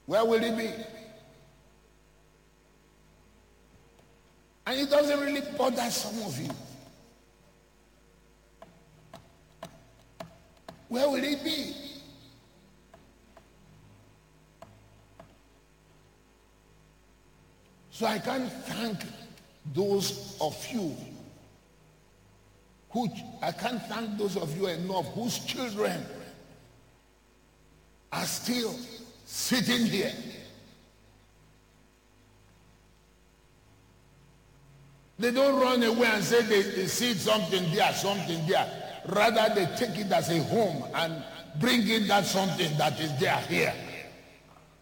Where will it be? And it doesn't really bother some of you. Where will it be? So I can't thank those of you enough whose children are still sitting here. They don't run away and say they see something there. Rather, they take it as a home and bring in that something that is there here.